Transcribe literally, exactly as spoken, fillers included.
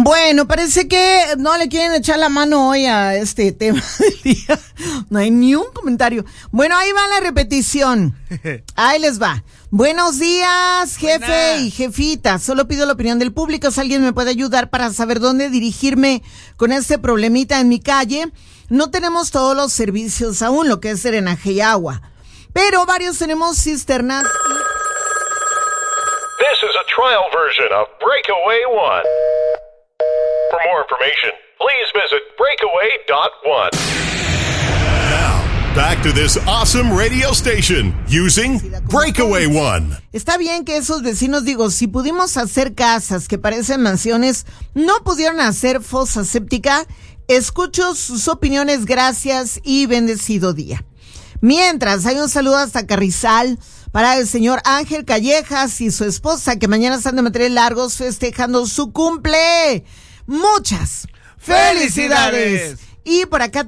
Bueno, parece que no le quieren echar la mano hoy a este tema del día. No hay ni un comentario. Bueno, ahí va la repetición. Ahí les va. Buenos días, jefe Buena. y jefita. Solo pido la opinión del público. Si alguien me puede ayudar para saber dónde dirigirme con este problemita en mi calle. No tenemos todos los servicios aún, lo que es drenaje y agua. Pero varios tenemos cisternas. This is a trial version of Breakaway One. For more information, please visit breakaway dot one. Now, back to this awesome radio station using Breakaway One. Está bien que esos vecinos, digo, si pudimos hacer casas que parecen mansiones, no pudieron hacer fosa séptica. Escucho sus opiniones, gracias y bendecido día. Mientras, hay un saludo hasta Carrizal para el señor Ángel Callejas y su esposa, que mañana están de mantener largos festejando su cumple. Muchas felicidades. felicidades. Y por acá